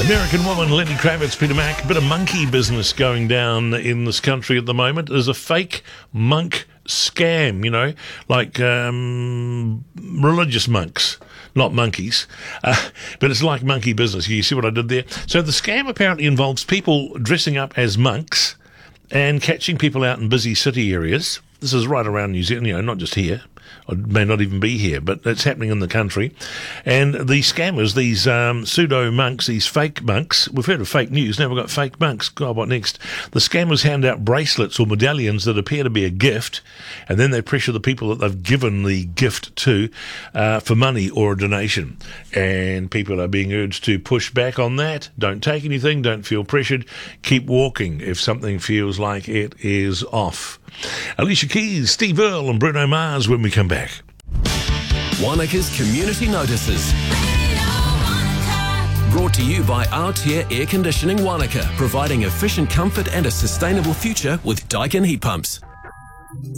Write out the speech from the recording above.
American woman Lenny Kravitz, Peter Mac, a bit of monkey business going down in this country at the moment. There's a fake monk scam, you know, like religious monks, not monkeys, but it's like monkey business. You see what I did there? So the scam apparently involves people dressing up as monks and catching people out in busy city areas. This is right around New Zealand, you know, not just here. It may not even be here, but it's happening in the country. And the scammers, these pseudo-monks, these fake monks, we've heard of fake news, now we've got fake monks. God, what next? The scammers hand out bracelets or medallions that appear to be a gift, and then they pressure the people that they've given the gift to for money or a donation. And people are being urged to push back on that. Don't take anything, don't feel pressured. Keep walking if something feels like it is off. Alicia Keys, Steve Earle and Bruno Mars when we come back. Wanaka's Community Notices. Brought to you by Altair Air Conditioning Wanaka, providing efficient comfort and a sustainable future with Daikin heat pumps.